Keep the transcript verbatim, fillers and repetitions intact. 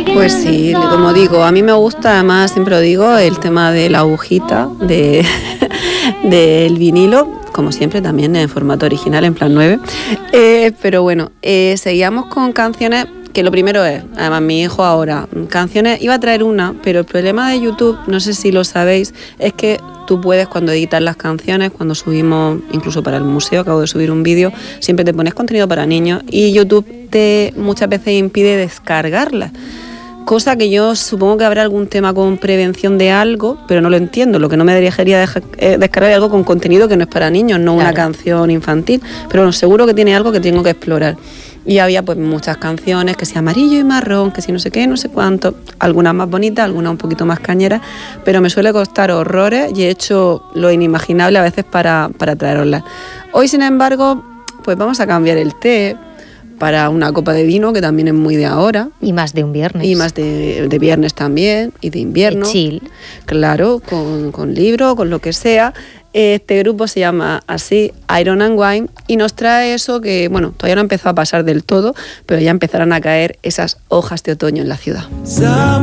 Pues sí, como digo, a mí me gusta, además siempre lo digo, el tema de la agujita, de del vinilo, como siempre también en formato original, en plan nueve. Eh, pero bueno, eh, seguíamos con canciones que lo primero es, además mi hijo ahora, canciones, iba a traer una, pero el problema de YouTube, no sé si lo sabéis, es que tú puedes cuando editas las canciones, cuando subimos, incluso para el museo, acabo de subir un vídeo, siempre te pones contenido para niños y YouTube te muchas veces impide descargarlas. Cosa que yo supongo que habrá algún tema con prevención de algo, pero no lo entiendo. Lo que no me debería dejar, eh, descargar es algo con contenido que no es para niños, no claro. Una canción infantil. Pero bueno, seguro que tiene algo que tengo que explorar. Y había pues muchas canciones, que si amarillo y marrón, que si no sé qué, no sé cuánto. Algunas más bonitas, algunas un poquito más cañeras, pero me suele costar horrores y he hecho lo inimaginable a veces para, para traeroslas. Hoy, sin embargo, pues vamos a cambiar el té para una copa de vino, que también es muy de ahora. Y más de un viernes. Y más de, de viernes también, y de invierno. De chill. Claro, con, con libro, con lo que sea. Este grupo se llama así, Iron and Wine, y nos trae eso que, bueno, todavía no ha empezado a pasar del todo, pero ya empezarán a caer esas hojas de otoño en la ciudad.